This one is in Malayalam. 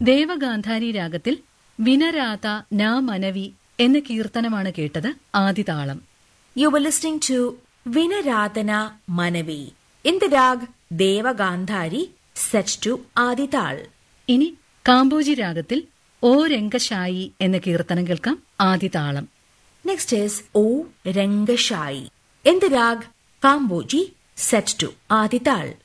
ദേവഗാന്ധാരി രാഗത്തിൽ വിനരാത നാ മനവി എന്ന കീർത്തനമാണ് കേട്ടത്. ആദിതാളം. You were listening to Vinaradana Manavi in the rag Devagandhari set to Adital. ഇനി കാമ്പോജി രാഗത്തിൽ ഓ രംഗശായി എന്ന കീർത്തനം കേൾക്കാം. ആദിതാളം. Next is O Rangashai in the rag Kamboji set to Adital.